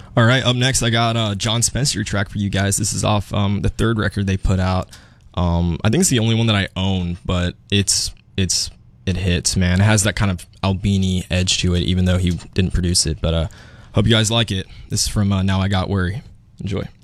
All right, up next I got a John Spencer track for you guys. This is off the third record they put out. I think it's the only one that I own, but it hits, man. It has that kind of Albini edge to it, even though he didn't produce it. But hope you guys like it. This is from Now I Got Worry. Enjoy.